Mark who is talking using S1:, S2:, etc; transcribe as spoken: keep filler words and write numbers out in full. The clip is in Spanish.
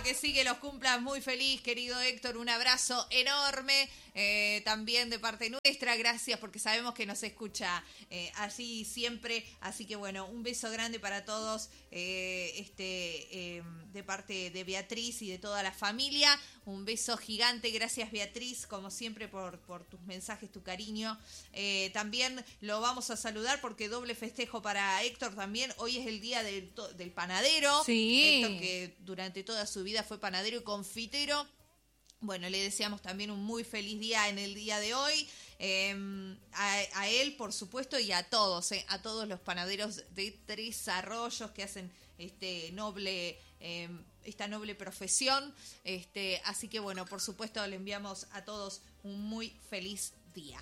S1: que sí, que los cumplas muy feliz, querido Héctor. Un abrazo enorme eh, también de parte nuestra. Gracias porque sabemos que nos escucha eh, así siempre. Así que bueno, un beso grande para todos eh, este eh, de parte de Beatriz y de toda la familia. Un beso gigante. Gracias, Beatriz, como siempre, por, por tus mensajes, tu cariño. Eh, también lo vamos a saludar porque doble festejo para Héctor también. Hoy es el día del, del panadero.
S2: Sí.
S1: Héctor, que durante toda su vida fue panadero y confitero. Bueno, le deseamos también un muy feliz día en el día de hoy. Eh, a, a él, por supuesto, y a todos, eh, a todos los panaderos de Tres Arroyos que hacen este noble, eh, esta noble profesión. Este, así que bueno, por supuesto, le enviamos a todos un muy feliz día.